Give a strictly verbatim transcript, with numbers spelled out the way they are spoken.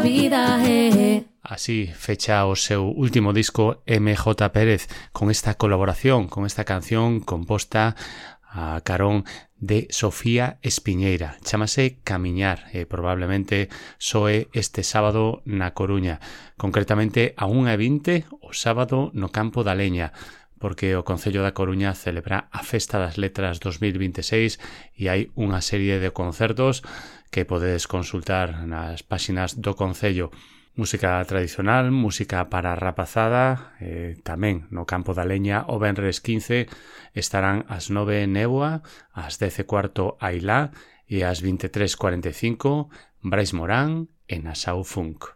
vida, eh. Así fecha o seu último disco M J Pérez con esta colaboración, con esta canción composta a carón de Sofía Espiñeira. Chámase Camiñar e probablemente soe este sábado na Coruña, concretamente a unha e vinte o sábado no Campo da Leña, porque o Concello da Coruña celebra a Festa das Letras dos mil vinte e seis e hai unha serie de concertos que podedes consultar nas páxinas do Concello. Música tradicional, música para a rapazada, eh, tamén no Campo da Leña o venres quince estarán ás nove Néboa, ás dez e cuarto Ailá e ás vinte e tres cuarenta e cinco Brais Morán e Nasau Funk.